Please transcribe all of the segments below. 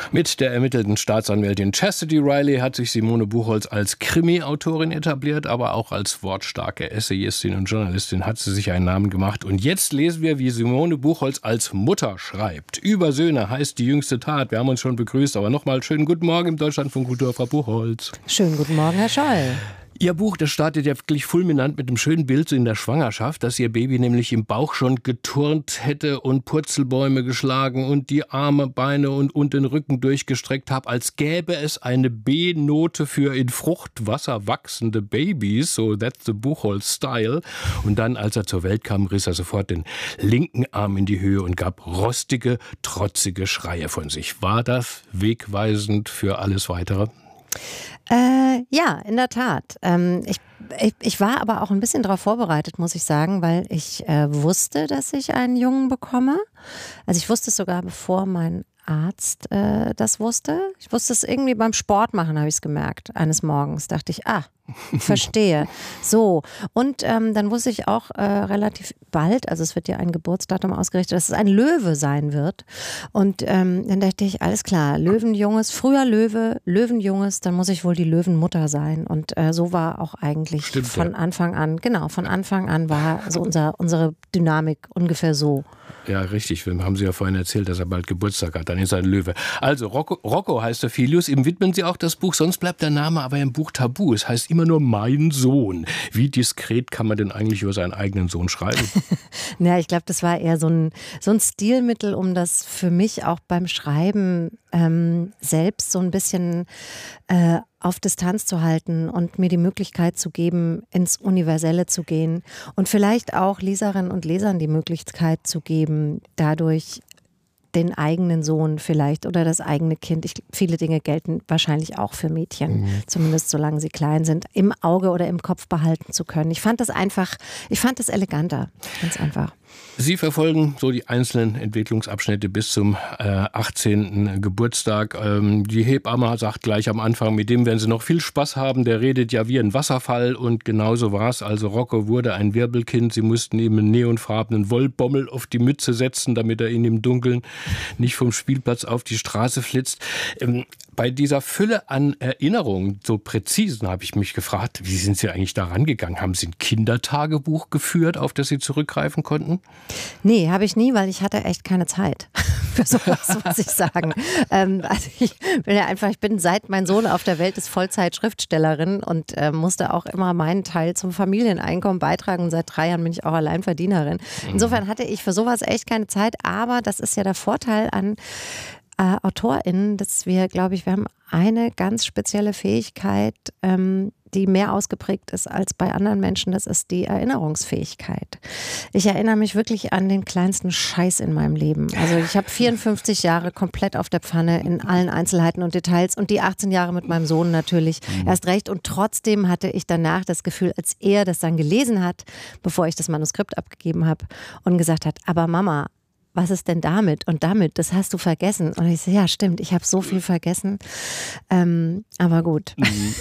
Mit der ermittelten Staatsanwältin Chastity Riley hat sich Simone Buchholz als Krimi-Autorin etabliert, aber auch als wortstarke Essayistin und Journalistin hat sie sich einen Namen gemacht. Und jetzt lesen wir, wie Simone Buchholz als Mutter schreibt. Über Söhne heißt die jüngste Tat. Wir haben uns schon begrüßt, aber nochmal schönen guten Morgen im Deutschlandfunk Kultur, Frau Buchholz. Schönen guten Morgen, Herr Scholl. Ihr Buch, das startet ja wirklich fulminant mit einem schönen Bild so in der Schwangerschaft, dass Ihr Baby nämlich im Bauch schon geturnt hätte und Purzelbäume geschlagen und die Arme, Beine und den Rücken durchgestreckt habe, als gäbe es eine B-Note für in Fruchtwasser wachsende Babys, so that's the Buchholz-Style. Und dann, als er zur Welt kam, riss er sofort den linken Arm in die Höhe und gab rostige, trotzige Schreie von sich. War das wegweisend für alles Weitere? Ja, in der Tat. Ich war aber auch ein bisschen darauf vorbereitet, muss ich sagen, weil ich wusste, dass ich einen Jungen bekomme. Also ich wusste es sogar, bevor mein Arzt das wusste. Ich wusste es irgendwie beim Sport machen, habe ich es gemerkt. Eines Morgens dachte ich, verstehe. So, und dann wusste ich auch relativ bald, also es wird ja ein Geburtsdatum ausgerichtet, dass es ein Löwe sein wird. Und dann dachte ich, alles klar, Löwenjunges, früher Löwe, Löwenjunges, dann muss ich wohl die Löwenmutter sein. Und so war auch eigentlich von Anfang an war so unsere Dynamik ungefähr so. Ja, richtig. Haben Sie ja vorhin erzählt, dass er bald Geburtstag hat. Dann ist er ein Löwe. Also, Rocco heißt der Filius. Ihm widmen Sie auch das Buch. Sonst bleibt der Name aber im Buch tabu. Es heißt immer nur mein Sohn. Wie diskret kann man denn eigentlich über seinen eigenen Sohn schreiben? Ja, ich glaube, das war eher so ein Stilmittel, um das für mich auch beim Schreiben selbst so ein bisschen auf Distanz zu halten und mir die Möglichkeit zu geben, ins Universelle zu gehen und vielleicht auch Leserinnen und Lesern die Möglichkeit zu geben, dadurch den eigenen Sohn vielleicht oder das eigene Kind. Viele Dinge gelten wahrscheinlich auch für Mädchen, zumindest solange sie klein sind, im Auge oder im Kopf behalten zu können. Ich fand das eleganter, ganz einfach. Sie verfolgen so die einzelnen Entwicklungsabschnitte bis zum 18. Geburtstag. Die Hebamme sagt gleich am Anfang, mit dem werden Sie noch viel Spaß haben. Der redet ja wie ein Wasserfall und genauso war es. Also Rocco wurde ein Wirbelkind. Sie mussten ihm einen neonfarbenen Wollbommel auf die Mütze setzen, damit er ihn im Dunkeln nicht vom Spielplatz auf die Straße flitzt. Bei dieser Fülle an Erinnerungen, so präzisen, habe ich mich gefragt, wie sind Sie eigentlich da rangegangen? Haben Sie ein Kindertagebuch geführt, auf das Sie zurückgreifen konnten? Nee, habe ich nie, weil ich hatte echt keine Zeit für sowas, muss ich sagen. Also ich bin seit mein Sohn auf der Welt ist Vollzeit-Schriftstellerin und musste auch immer meinen Teil zum Familieneinkommen beitragen. Und seit 3 Jahren bin ich auch Alleinverdienerin. Insofern hatte ich für sowas echt keine Zeit, aber das ist ja der Vorteil an AutorInnen, dass wir haben eine ganz spezielle Fähigkeit, die mehr ausgeprägt ist als bei anderen Menschen, das ist die Erinnerungsfähigkeit. Ich erinnere mich wirklich an den kleinsten Scheiß in meinem Leben. Also ich habe 54 Jahre komplett auf der Pfanne in allen Einzelheiten und Details und die 18 Jahre mit meinem Sohn natürlich erst recht. Und trotzdem hatte ich danach das Gefühl, als er das dann gelesen hat, bevor ich das Manuskript abgegeben habe und gesagt hat, aber Mama, was ist denn damit und damit? Das hast du vergessen. Und ich so, ja, stimmt, ich habe so viel vergessen. Aber gut.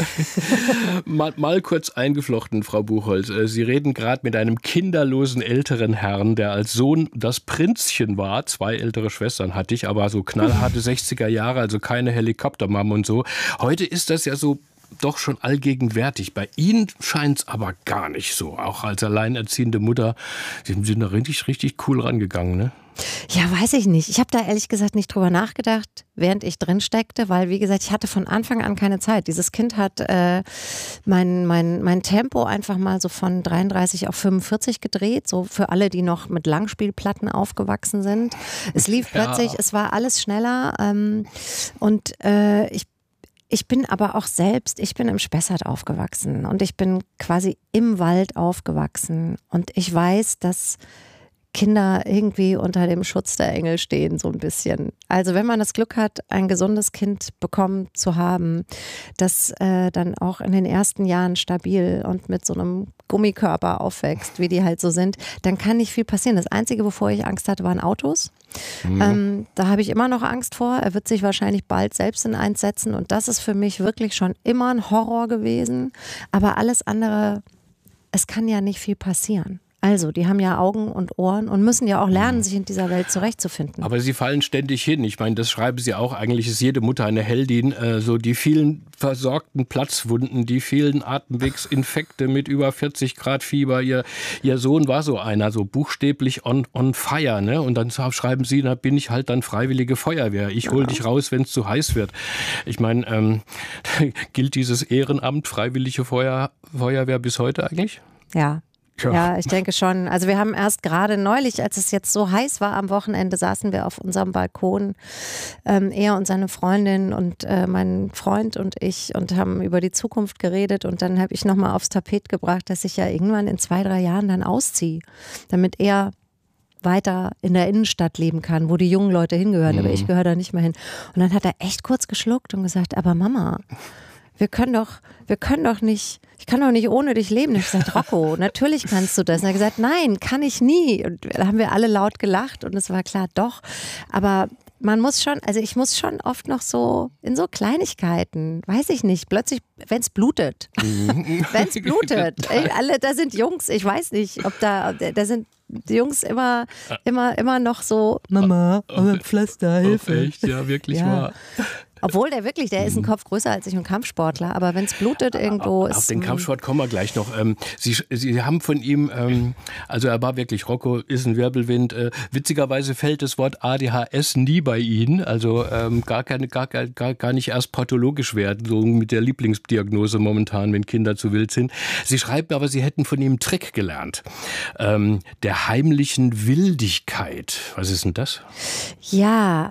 Mal kurz eingeflochten, Frau Buchholz. Sie reden gerade mit einem kinderlosen älteren Herrn, der als Sohn das Prinzchen war. 2 ältere Schwestern hatte ich, aber so knallharte 60er Jahre, also keine Helikoptermam und so. Heute ist das ja so doch schon allgegenwärtig. Bei Ihnen scheint es aber gar nicht so. Auch als alleinerziehende Mutter, Sie sind da richtig cool rangegangen, ne? Ja, weiß ich nicht. Ich habe da ehrlich gesagt nicht drüber nachgedacht, während ich drin steckte, weil, wie gesagt, ich hatte von Anfang an keine Zeit. Dieses Kind hat mein Tempo einfach mal so von 33 auf 45 gedreht, so für alle, die noch mit Langspielplatten aufgewachsen sind. Es lief plötzlich, es war alles schneller und ich bin aber auch selbst, ich bin im Spessart aufgewachsen und ich bin quasi im Wald aufgewachsen und ich weiß, dass Kinder irgendwie unter dem Schutz der Engel stehen, so ein bisschen. Also wenn man das Glück hat, ein gesundes Kind bekommen zu haben, das dann auch in den ersten Jahren stabil und mit so einem Gummikörper aufwächst, wie die halt so sind, dann kann nicht viel passieren. Das Einzige, wovor ich Angst hatte, waren Autos. Da habe ich immer noch Angst vor. Er wird sich wahrscheinlich bald selbst in eins setzen und das ist für mich wirklich schon immer ein Horror gewesen. Aber alles andere, es kann ja nicht viel passieren. Also, die haben ja Augen und Ohren und müssen ja auch lernen, sich in dieser Welt zurechtzufinden. Aber sie fallen ständig hin. Ich meine, das schreiben Sie auch. Eigentlich ist jede Mutter eine Heldin. So die vielen versorgten Platzwunden, die vielen Atemwegsinfekte mit über 40 Grad Fieber. Ihr Sohn war so einer, so buchstäblich on fire. Ne? Und dann schreiben Sie, da bin ich halt dann freiwillige Feuerwehr. Ich hol dich raus, wenn es zu heiß wird. Ich meine, gilt dieses Ehrenamt freiwillige Feuerwehr bis heute eigentlich? Ja. Ja, ich denke schon. Also wir haben erst gerade neulich, als es jetzt so heiß war am Wochenende, saßen wir auf unserem Balkon, er und seine Freundin und mein Freund und ich und haben über die Zukunft geredet und dann habe ich nochmal aufs Tapet gebracht, dass ich ja irgendwann in 2-3 Jahren dann ausziehe, damit er weiter in der Innenstadt leben kann, wo die jungen Leute hingehören, aber ich gehöre da nicht mehr hin. Und dann hat er echt kurz geschluckt und gesagt, aber Mama, wir können doch nicht, ich kann doch nicht ohne dich leben. Und ich habe gesagt, Rocco, natürlich kannst du das. Und er hat gesagt, nein, kann ich nie. Und da haben wir alle laut gelacht und es war klar, doch. Aber man muss schon, also ich muss schon oft noch so in so Kleinigkeiten, weiß ich nicht, plötzlich, wenn es blutet. Wenn es blutet. Da sind Jungs, ich weiß nicht, ob da sind die Jungs immer noch so, Mama, Pflaster, Hilfe. Echt, ja, wirklich wahr. Obwohl der ist ein Kopf größer als ich und Kampfsportler, aber wenn es blutet irgendwo ist... Auf den Kampfsport kommen wir gleich noch. Sie haben von ihm, also er war wirklich, Rocco ist ein Wirbelwind. Witzigerweise fällt das Wort ADHS nie bei Ihnen, also gar nicht erst pathologisch werden, so mit der Lieblingsdiagnose momentan, wenn Kinder zu wild sind. Sie schreiben aber, Sie hätten von ihm einen Trick gelernt, der heimlichen Wildigkeit. Was ist denn das? Ja,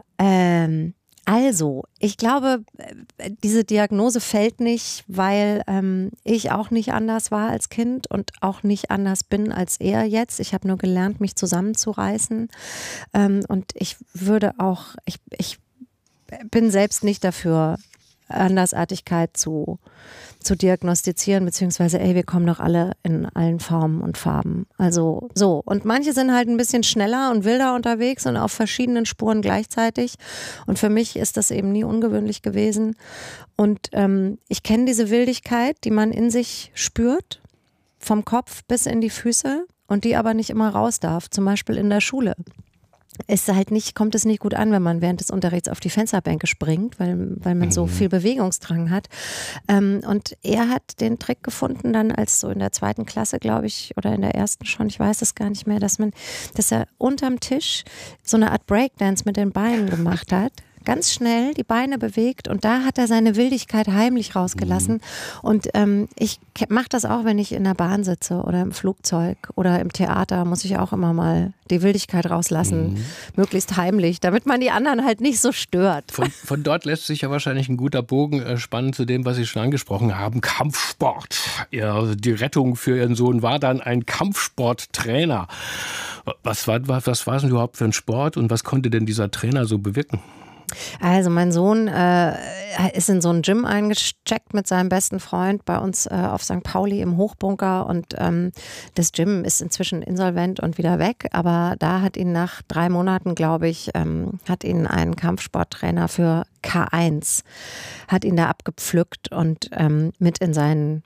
also, ich glaube, diese Diagnose fällt nicht, weil ich auch nicht anders war als Kind und auch nicht anders bin als er jetzt. Ich habe nur gelernt, mich zusammenzureißen. Und ich bin selbst nicht dafür, Andersartigkeit zu diagnostizieren, beziehungsweise, wir kommen doch alle in allen Formen und Farben. Also so. Und manche sind halt ein bisschen schneller und wilder unterwegs und auf verschiedenen Spuren gleichzeitig. Und für mich ist das eben nie ungewöhnlich gewesen. Und ich kenne diese Wildigkeit, die man in sich spürt, vom Kopf bis in die Füße und die aber nicht immer raus darf, zum Beispiel in der Schule. Kommt es nicht gut an, wenn man während des Unterrichts auf die Fensterbänke springt, weil man so viel Bewegungsdrang hat. Und er hat den Trick gefunden, dann als so in der 2. Klasse, glaube ich, oder in der 1. schon, ich weiß es gar nicht mehr, dass er unterm Tisch so eine Art Breakdance mit den Beinen gemacht hat. Ganz schnell die Beine bewegt und da hat er seine Wildigkeit heimlich rausgelassen. Und ich mache das auch, wenn ich in der Bahn sitze oder im Flugzeug oder im Theater, muss ich auch immer mal die Wildigkeit rauslassen, möglichst heimlich, damit man die anderen halt nicht so stört. Von dort lässt sich ja wahrscheinlich ein guter Bogen spannen zu dem, was Sie schon angesprochen haben, Kampfsport. Ja, die Rettung für Ihren Sohn war dann ein Kampfsporttrainer. Was war denn überhaupt für ein Sport und was konnte denn dieser Trainer so bewirken? Also mein Sohn ist in so ein Gym eingecheckt mit seinem besten Freund bei uns auf St. Pauli im Hochbunker und das Gym ist inzwischen insolvent und wieder weg, aber da hat ihn nach 3 Monaten, glaube ich, hat ihn ein Kampfsporttrainer für K1, hat ihn da abgepflückt und mit in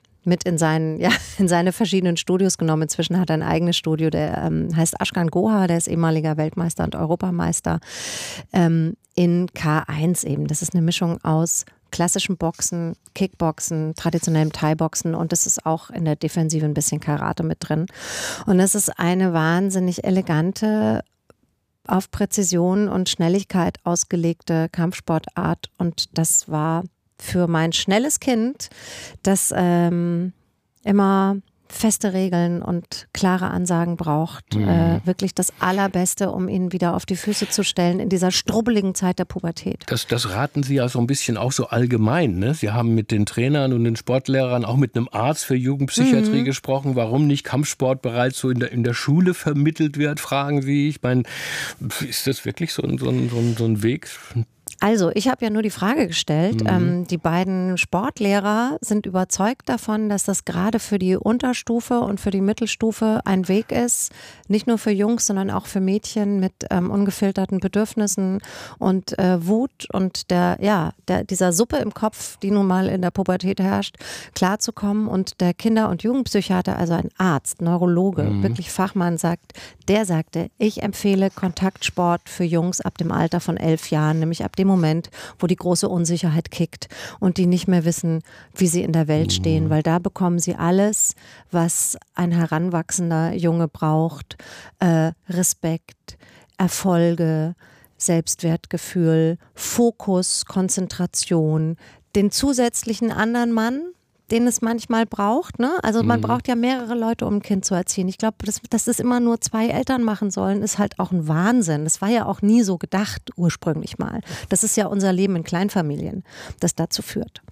seine verschiedenen Studios genommen. Inzwischen hat er ein eigenes Studio, der heißt Ashkan Goha, der ist ehemaliger Weltmeister und Europameister in K1 eben. Das ist eine Mischung aus klassischem Boxen, Kickboxen, traditionellem Thai-Boxen und das ist auch in der Defensive ein bisschen Karate mit drin. Und es ist eine wahnsinnig elegante, auf Präzision und Schnelligkeit ausgelegte Kampfsportart und das war für mein schnelles Kind, das immer feste Regeln und klare Ansagen braucht, wirklich das Allerbeste, um ihn wieder auf die Füße zu stellen in dieser strubbeligen Zeit der Pubertät. Das raten Sie ja so ein bisschen auch so allgemein, ne? Sie haben mit den Trainern und den Sportlehrern, auch mit einem Arzt für Jugendpsychiatrie gesprochen, warum nicht Kampfsport bereits so in der Schule vermittelt wird, fragen Sie. Ich meine, ist das wirklich so ein Weg? Also, ich habe ja nur die Frage gestellt. Die beiden Sportlehrer sind überzeugt davon, dass das gerade für die Unterstufe und für die Mittelstufe ein Weg ist, nicht nur für Jungs, sondern auch für Mädchen mit ungefilterten Bedürfnissen und Wut und dieser Suppe im Kopf, die nun mal in der Pubertät herrscht, klarzukommen. Und der Kinder- und Jugendpsychiater, also ein Arzt, Neurologe, wirklich Fachmann, der sagte, ich empfehle Kontaktsport für Jungs ab dem Alter von 11 Jahren, nämlich ab dem Moment, wo die große Unsicherheit kickt und die nicht mehr wissen, wie sie in der Welt stehen, weil da bekommen sie alles, was ein heranwachsender Junge braucht. Respekt, Erfolge, Selbstwertgefühl, Fokus, Konzentration, den zusätzlichen anderen Mann, den es manchmal braucht, ne? Also man braucht ja mehrere Leute, um ein Kind zu erziehen. Ich glaube, dass das immer nur 2 Eltern machen sollen, ist halt auch ein Wahnsinn. Das war ja auch nie so gedacht ursprünglich mal. Das ist ja unser Leben in Kleinfamilien, das dazu führt.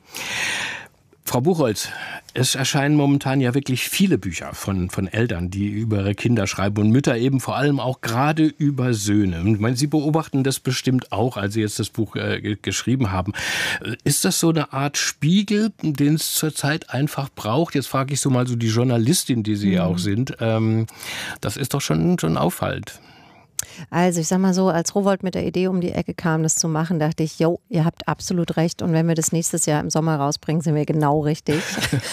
Frau Buchholz, es erscheinen momentan ja wirklich viele Bücher von Eltern, die über ihre Kinder schreiben und Mütter eben vor allem auch gerade über Söhne. Ich meine, Sie beobachten das bestimmt auch, als Sie jetzt das Buch geschrieben haben. Ist das so eine Art Spiegel, den es zurzeit einfach braucht? Jetzt frage ich so mal so die Journalistin, die Sie ja auch sind. Das ist doch schon auffallend. Also ich sag mal so, als Rowohlt mit der Idee um die Ecke kam, das zu machen, dachte ich, ihr habt absolut recht und wenn wir das nächstes Jahr im Sommer rausbringen, sind wir genau richtig.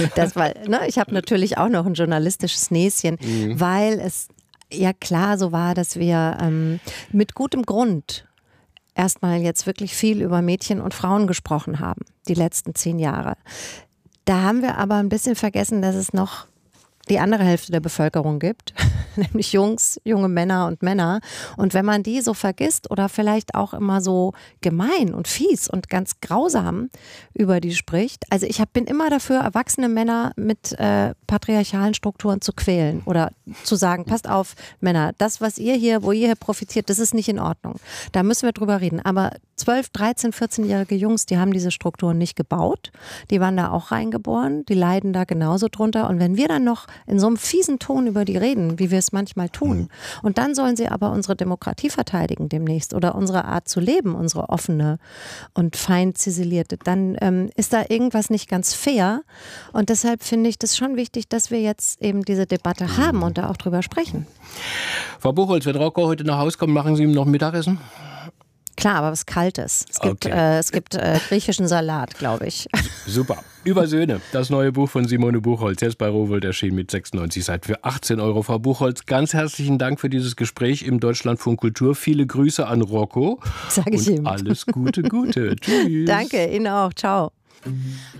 Ich habe natürlich auch noch ein journalistisches Näschen, weil es ja klar so war, dass wir mit gutem Grund erstmal jetzt wirklich viel über Mädchen und Frauen gesprochen haben, die letzten 10 Jahre. Da haben wir aber ein bisschen vergessen, dass es noch die andere Hälfte der Bevölkerung gibt, nämlich Jungs, junge Männer und Männer. Und wenn man die so vergisst oder vielleicht auch immer so gemein und fies und ganz grausam über die spricht, also ich bin immer dafür, erwachsene Männer mit patriarchalen Strukturen zu quälen oder zu sagen, passt auf Männer, das, wo ihr hier profitiert, das ist nicht in Ordnung. Da müssen wir drüber reden. Aber 12-, 13-, 14-jährige Jungs, die haben diese Strukturen nicht gebaut. Die waren da auch reingeboren, die leiden da genauso drunter. Und wenn wir dann noch in so einem fiesen Ton über die reden, wie wir es manchmal tun, und dann sollen sie aber unsere Demokratie verteidigen demnächst oder unsere Art zu leben, unsere offene und fein ziselierte, dann ist da irgendwas nicht ganz fair. Und deshalb finde ich das schon wichtig, dass wir jetzt eben diese Debatte haben und da auch drüber sprechen. Frau Buchholz, wenn Rocco heute nach Hause kommt, machen Sie ihm noch Mittagessen? Klar, aber was Kaltes. Es gibt griechischen Salat, glaube ich. Super. Über Söhne, das neue Buch von Simone Buchholz, jetzt bei Rowohlt erschienen mit 96 Seiten für 18 €. Frau Buchholz, ganz herzlichen Dank für dieses Gespräch im Deutschlandfunk Kultur. Viele Grüße an Rocco. Sag ich ihm. Alles Gute. Tschüss. Danke, Ihnen auch. Ciao.